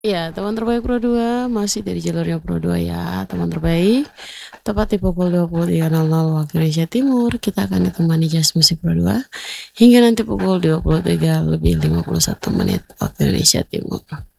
Iya, teman terbaik Pro 2 masih dari jalurnya Pro 2 ya, teman terbaik. Tepat di pukul 23.00 waktu Indonesia Timur, kita akan ditemani Jazz Musik Pro 2 hingga nanti pukul 23.51 waktu Indonesia Timur.